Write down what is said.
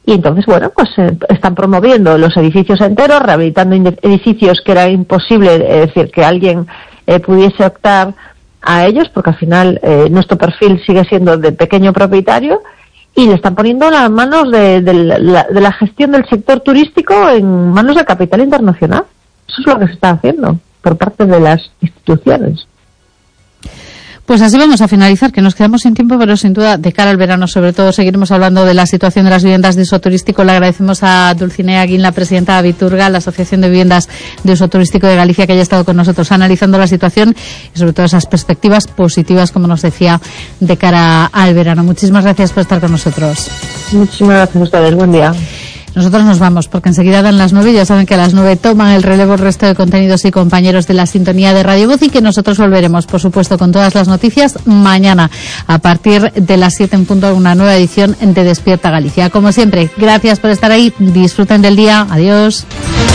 Y entonces, bueno, pues están promoviendo los edificios enteros, rehabilitando edificios que era imposible, es decir, que alguien pudiese optar a ellos, porque al final nuestro perfil sigue siendo de pequeño propietario, y le están poniendo las manos de la gestión del sector turístico en manos del capital internacional. Eso es lo que se está haciendo por parte de las instituciones. Pues así vamos a finalizar, que nos quedamos sin tiempo, pero sin duda, de cara al verano, sobre todo, seguiremos hablando de la situación de las viviendas de uso turístico. Le agradecemos a Dulcinea Aguín, la presidenta de Abiturga, la Asociación de Viviendas de Uso Turístico de Galicia, que haya estado con nosotros analizando la situación y sobre todo esas perspectivas positivas, como nos decía, de cara al verano. Muchísimas gracias por estar con nosotros. Muchísimas gracias a ustedes. Buen día. Nosotros nos vamos, porque enseguida dan las 9, ya saben que a las 9 toman el relevo el resto de contenidos y compañeros de la sintonía de Radio Voz, y que nosotros volveremos, por supuesto, con todas las noticias mañana, a partir de las 7 en punto, una nueva edición de Despierta Galicia. Como siempre, gracias por estar ahí, disfruten del día, adiós.